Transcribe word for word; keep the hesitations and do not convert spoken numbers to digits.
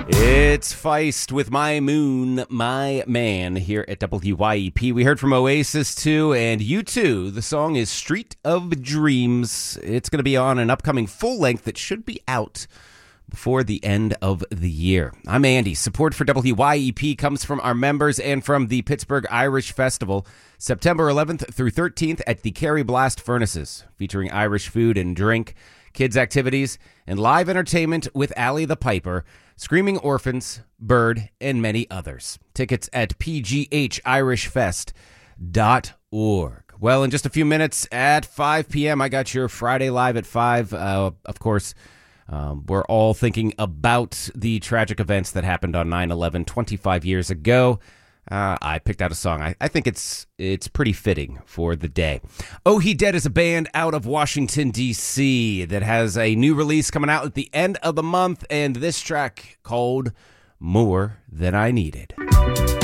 It's Feist with My Moon, My Man here at W Y E P. We heard from Oasis too, and U two. The song is Street of Dreams. It's going to be on an upcoming full length that should be out before the end of the year. I'm Andy. Support for W Y E P comes from our members and from the Pittsburgh Irish Festival, September eleventh through thirteenth at the Kerry Blast Furnaces, featuring Irish food and drink, kids' activities, and live entertainment with Allie the Piper, Screaming Orphans, Bird, and many others. Tickets at p g h irish fest dot org. Well, in just a few minutes at five p.m., I got your Friday Live at five. Uh, of course, um, we're all thinking about the tragic events that happened on nine eleven twenty-five years ago. Uh, I picked out a song. I, I think it's it's pretty fitting for the day. Oh He Dead is a band out of Washington, D C that has a new release coming out at the end of the month, and this track called More Than I Needed.